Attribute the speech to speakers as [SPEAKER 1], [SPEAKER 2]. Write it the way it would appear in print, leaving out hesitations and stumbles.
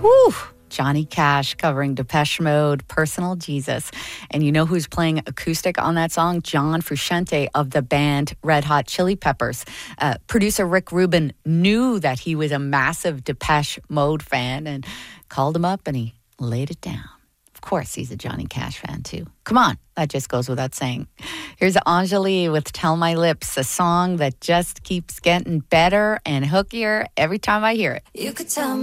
[SPEAKER 1] Whew. Johnny Cash covering Depeche Mode, Personal Jesus. And you know who's playing acoustic on that song? John Frusciante of the band Red Hot Chili Peppers. Producer Rick Rubin knew that he was a massive Depeche Mode fan and called him up and he laid it down. Of course, he's a Johnny Cash fan too. Come on, that just goes without saying. Here's Anjali with Tell My Lips, a song that just keeps getting better and hookier every time I hear it.
[SPEAKER 2] You could tell